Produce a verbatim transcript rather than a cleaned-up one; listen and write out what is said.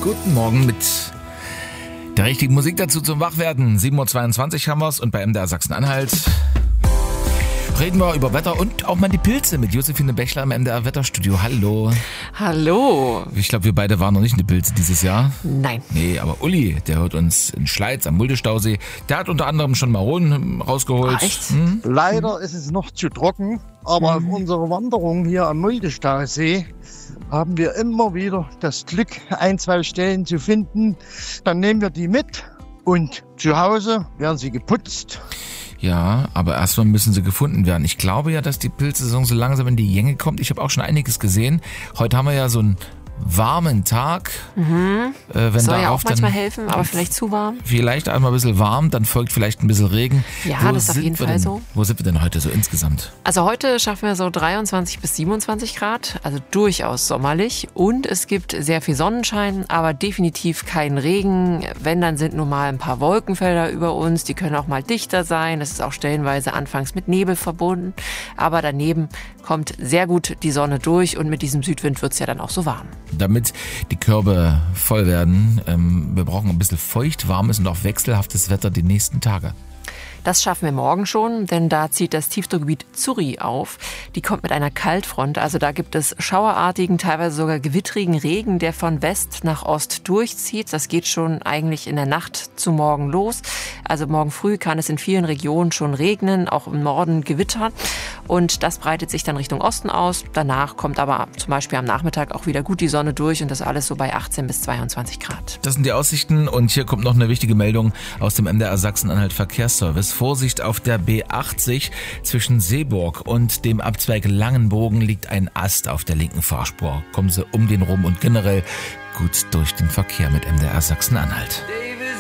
Guten Morgen mit der richtigen Musik dazu zum Wachwerden. sieben Uhr zweiundzwanzig haben wir's und bei M D R Sachsen-Anhalt reden wir über Wetter und auch mal die Pilze mit Josephine Bechler im M D R Wetterstudio. Hallo. Hallo. Ich glaube, wir beide waren noch nicht in die Pilze dieses Jahr. Nein. Nee, aber Uli, der hört uns in Schleiz am Mulde-Stausee. Der hat unter anderem schon Maronen rausgeholt. Ah, echt? Hm? Leider ist es noch zu trocken, aber auf unserer Wanderung hier am Mulde-Stausee haben wir immer wieder das Glück, ein, zwei Stellen zu finden. Dann nehmen wir die mit und zu Hause werden sie geputzt. Ja, aber erstmal müssen sie gefunden werden. Ich glaube ja, dass die Pilzsaison so langsam in die Gänge kommt. Ich habe auch schon einiges gesehen. Heute haben wir ja so einen warmen Tag. Mhm. Äh, wenn Soll darauf ja auch manchmal dann helfen, aber vielleicht zu warm. Vielleicht einmal ein bisschen warm, dann folgt vielleicht ein bisschen Regen. Ja, Wo das ist auf sind jeden wir Fall denn, so. Wo sind wir denn heute so insgesamt? Also heute schaffen wir so dreiundzwanzig bis siebenundzwanzig Grad, also durchaus sommerlich. Und es gibt sehr viel Sonnenschein, aber definitiv kein Regen. Wenn, dann sind nur mal ein paar Wolkenfelder über uns. Die können auch mal dichter sein. Das ist auch stellenweise anfangs mit Nebel verbunden. Aber daneben kommt sehr gut die Sonne durch und mit diesem Südwind wird es ja dann auch so warm. Damit die Körbe voll werden, ähm, wir brauchen ein bisschen feucht, warmes und auch wechselhaftes Wetter die nächsten Tage. Das schaffen wir morgen schon, denn da zieht das Tiefdruckgebiet Zuri auf. Die kommt mit einer Kaltfront, also da gibt es schauerartigen, teilweise sogar gewittrigen Regen, der von West nach Ost durchzieht. Das geht schon eigentlich in der Nacht zu morgen los. Also morgen früh kann es in vielen Regionen schon regnen, auch im Norden gewittern. Und das breitet sich dann Richtung Osten aus. Danach kommt aber zum Beispiel am Nachmittag auch wieder gut die Sonne durch und das alles so bei achtzehn bis zweiundzwanzig Grad. Das sind die Aussichten und hier kommt noch eine wichtige Meldung aus dem M D R Sachsen-Anhalt Verkehrsservice. Vorsicht, auf der B achtzig zwischen Seeburg und dem Abzweig Langenbogen liegt ein Ast auf der linken Fahrspur. Kommen Sie um den rum und generell gut durch den Verkehr mit M D R Sachsen-Anhalt.